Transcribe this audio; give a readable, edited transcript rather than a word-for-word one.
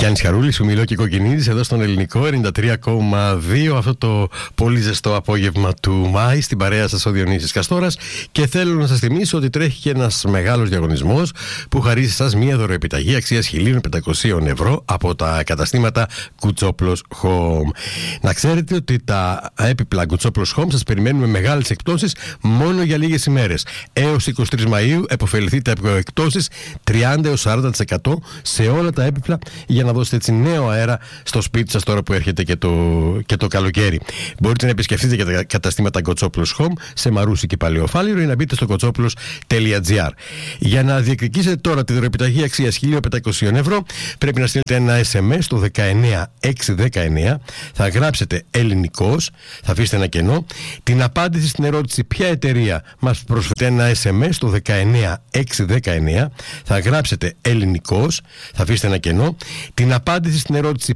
Γιάννης Χαρούλης, σου μιλώ και κοκκινίζεις εδώ στον Ελληνικό 93,2 αυτό το πολύ ζεστό απόγευμα του Μάη στην παρέα σας ο Διονύσης Καστόρας, και θέλω να σας θυμίσω ότι τρέχει και ένας μεγάλος διαγωνισμός που χαρίζει σας μία δωροεπιταγή αξίας 1.500 ευρώ από τα καταστήματα Κουτσόπλος Home. Να ξέρετε ότι τα έπιπλα Κουτσόπλος Home σας περιμένουν με μεγάλες εκπτώσεις μόνο για λίγες ημέρες. Έως 23 Μαΐου επωφεληθείτε από εκπτώσεις 30-40% σε όλα τα έπιπλα, για να δώσετε έτσι νέο αέρα στο σπίτι σας τώρα που έρχεται και το καλοκαίρι. Μπορείτε να επισκεφτείτε και τα καταστήματα Κοτσόπλος Home σε Μαρούσι και Παλαιοφάλιρο ή να μπείτε στο kotsoplos.gr. Για να διεκδικήσετε τώρα τη δωροεπιταγή αξίας 1.500 ευρώ, πρέπει να στείλετε ένα SMS στο 19619. Θα γράψετε ελληνικός, θα αφήσετε ένα κενό, την απάντηση στην ερώτηση ποια εταιρεία μας προσφέρει. Ένα SMS στο 19619. Θα γράψετε ελληνικός, θα αφήσετε ένα κενό, την απάντηση στην ερώτηση